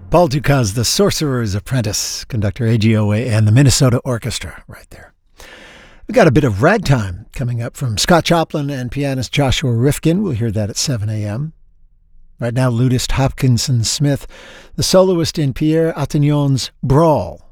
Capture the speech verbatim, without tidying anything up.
Paul Dukas, The Sorcerer's Apprentice, conductor A G O A, and the Minnesota Orchestra right there. We've got a bit of ragtime coming up from Scott Joplin and pianist Joshua Rifkin. We'll hear that at seven a.m. Right now, lutist Hopkinson Smith, the soloist in Pierre Attignon's Brawl.